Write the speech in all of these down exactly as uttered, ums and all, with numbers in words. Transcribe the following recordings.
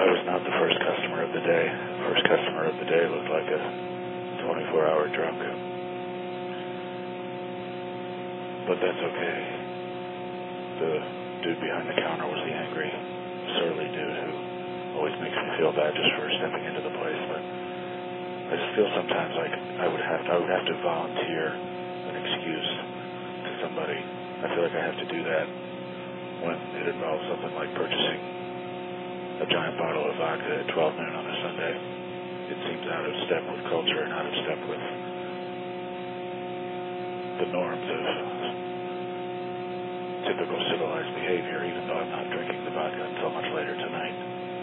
I was not the first customer of the day. First customer of the day looked like a twenty-four hour drunk. But that's okay. The dude behind the counter was the angry, surly dude who always makes me feel bad just for stepping into the place. But I just feel sometimes like I would have to, I would have to volunteer an excuse to somebody. I feel like I have to do that when it involves something like purchasing a giant bottle of vodka at twelve noon on a Sunday. It seems out of step with culture and out of step with the norms of typical civilized behavior, even though I'm not drinking the vodka until much later tonight.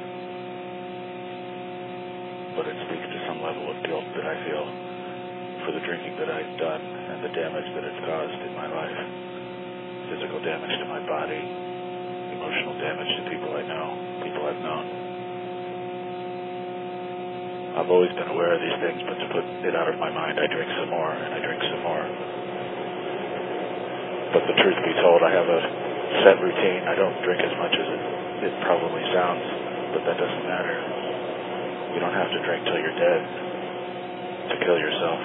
But it speaks to some level of guilt that I feel for the drinking that I've done and the damage that it's caused in my life. Physical damage to my body, emotional damage to people I know, people I've known. I've always been aware of these things, but to put it out of my mind, I drink some more, and I drink some more. But the truth be told, I have a set routine. I don't drink as much as it, it probably sounds, but that doesn't matter. You don't have to drink till you're dead to kill yourself.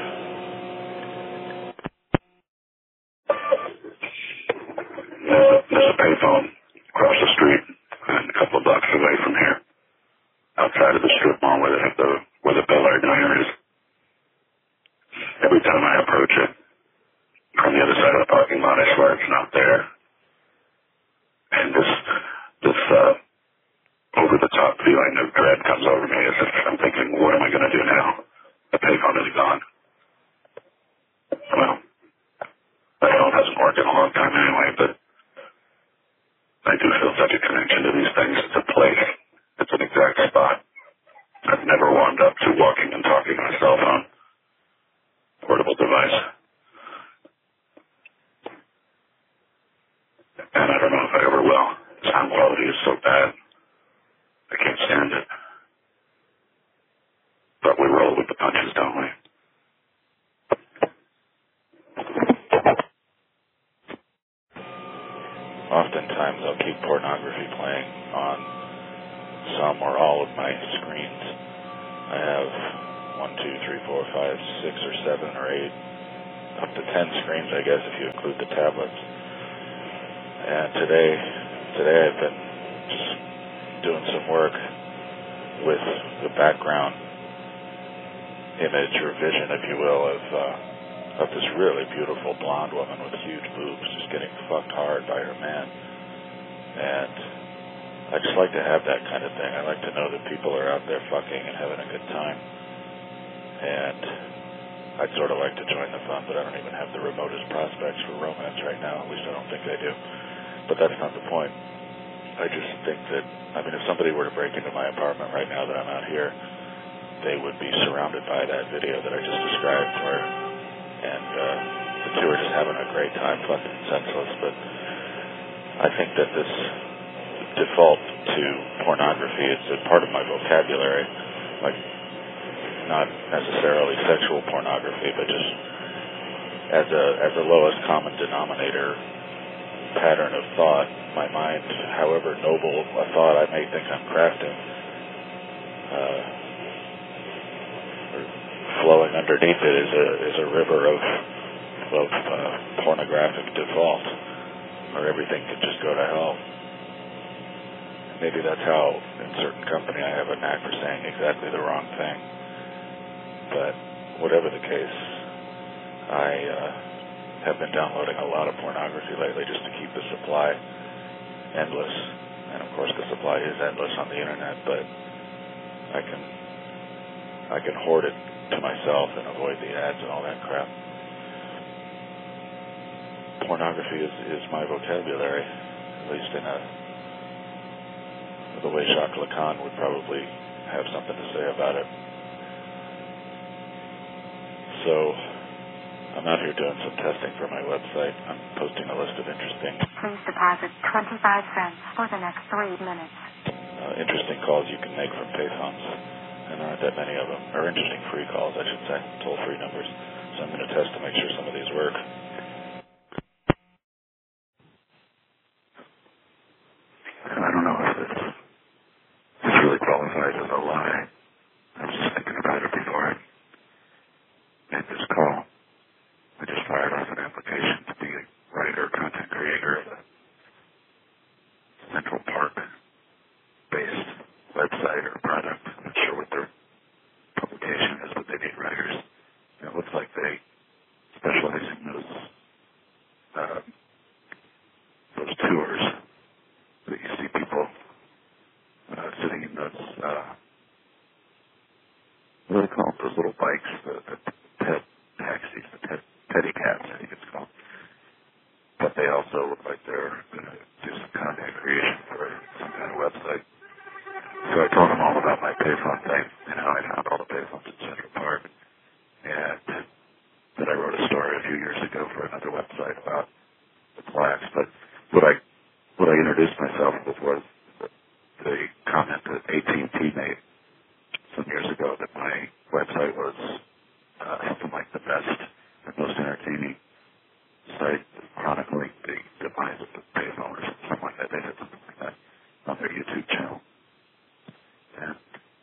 There's a payphone across the street and a couple of blocks away from here, outside of the strip mall where they have the where the Bel Air diner is. Every time I approach it from the other side of the parking lot, I swear it's not there. And this this uh, over the top feeling of dread comes over me as if I'm thinking, what am I going to do now? The payphone is gone. Well, the phone hasn't worked in a long time anyway, but I do feel such a connection to these things. It's a place. It's an exact spot. I've never warmed up to walking and talking on a cell phone. Portable device. And I don't know if I ever will. Sound quality is so bad. I can't stand it. But we roll with the punches, don't we? Oftentimes I'll keep pornography playing on some or all of my screens. I have one, two, three, four, five, six, or seven, or eight, up to ten screens, I guess, if you include the tablets. And today, today I've been just doing some work with the background image or vision, if you will, of uh, of this really beautiful blonde woman with huge boobs just getting fucked hard by her man. And I just like to have that kind of thing. I like to know that people are out there fucking and having a good time. And I'd sort of like to join the fun, but I don't even have the remotest prospects for romance right now. At least I don't think I do. But that's not the point. I just think that, I mean, if somebody were to break into my apartment right now that I'm out here, they would be surrounded by that video that I just described where and uh, the two are just having a great time, fucking senseless. But I think that this default to pornography is a part of my vocabulary, like not necessarily sexual pornography, but just as a as a lowest common denominator pattern of thought. My mind, however noble a thought I may think I'm crafting, uh, flowing underneath it is a is a river of of uh, pornographic default, where everything can just go to hell. Maybe that's how, in certain company, I have a knack for saying exactly the wrong thing. But whatever the case, I uh, have been downloading a lot of pornography lately just to keep the supply endless. And of course, the supply is endless on the internet, but I can I can hoard it to myself and avoid the ads and all that crap. Pornography is, is my vocabulary, at least in a the way Jacques Lacan would probably have something to say about it. So I'm out here doing some testing for my website. I'm posting a list of interesting Please deposit twenty-five cents for the next three minutes. Uh, interesting calls you can make from payphones. And there aren't that many of them. Or interesting free calls, I should say. Toll-free numbers. So I'm going to test to make sure some of these work. I don't know if it's, it's really qualified. classified as a lie. I was just thinking about it before I made this call. I just fired off an application to be a writer, content creator of a Central Park-based website or product. I'm not sure what their publication is, but they need writers. And it looks like they specialize in those uh, those tours that you see people uh, sitting in those, uh, what do they call them, those little bikes, the, the pet taxis, the pet, pedicabs, I think it's called. But they also look like they're going to do some content creation for some kind of website. So I told them all about my payphone thing, and how I found all the payphones in Central Park, and that I wrote a story a few years ago for another website about the plaques. But what I what I introduced myself with was the, the comment that A T and T made some years ago that my website was uh, something like the best and most entertaining site chronicling the demise of the payphone or something like that. They did something like that on their YouTube channel. And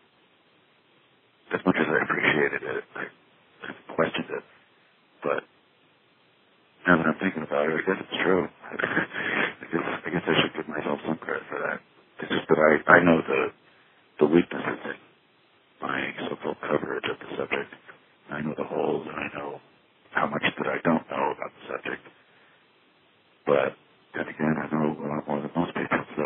as much as I appreciated it, I questioned it. But now that I'm thinking about it, I guess it's true. I guess I guess I should give myself some credit for that. It's just that I, I know the the weaknesses in my so-called coverage of the subject. I know the holes, and I know how much that I don't know about the subject. But then again, I know a lot more than most people, so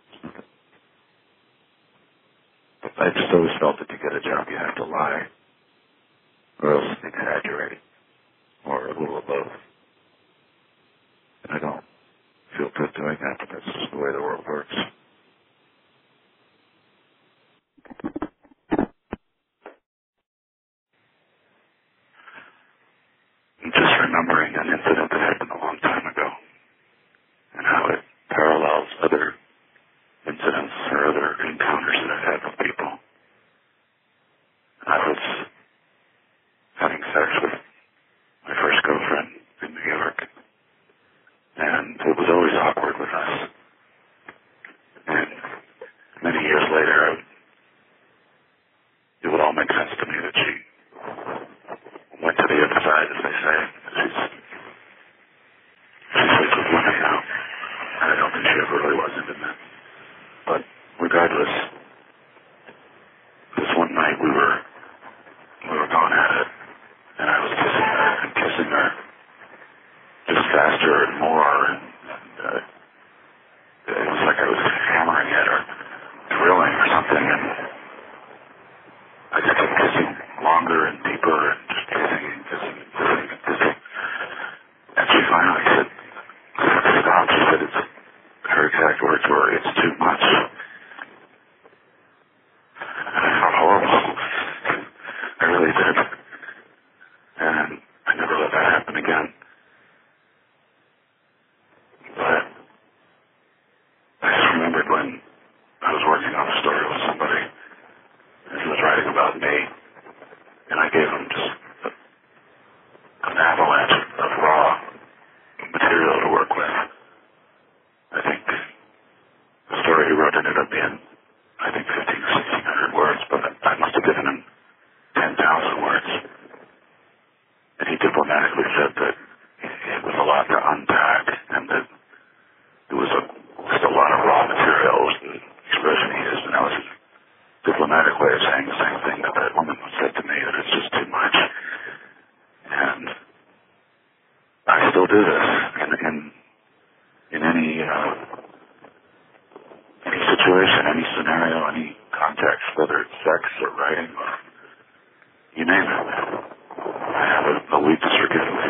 but I just always felt that to get a job you have to lie, or else exaggerate, or a little of both. And I don't feel good doing that, but that's just the way the world works. I'm just remembering an incident that happened a long time ago, and how it parallels other incidents or other encounters that I've had with people. I was having sex with my first girlfriend in New York, and it was always awkward with us. And many years later, I would, it would all make sense to me that she went to the other side, as they say. She's, she's sleeps with women now. I don't think she ever really was into men. But regardless, this one night we were we were going at it, and I was kissing her and kissing her just faster and more, and, and uh, it was like I was hammering it or drilling or something, and I just kept kissing longer and deeper and just kissing and kissing and kissing and kissing. And she finally said, stop. She said, it's, her exact words were, it's too much. And I felt horrible. I really did. And I never let that happen again. But I just remembered when I was working on a story with somebody, and he was writing about me, and I gave him just a, an avalanche of, of raw material to work with. I think the story he wrote ended up being, I think, fifteen or sixteen hundred words, but I must have given him ten thousand words. And he diplomatically said that it was a lot to unpack, and that it was a, just a lot of raw material, was the expression he used, and that was his diplomatic way of saying the same thing that that woman said to me, that it's just too much. And I still do this in in, in any uh, any situation, any scenario, any context, whether it's sex or writing or you name it. I have a, a weakness for giving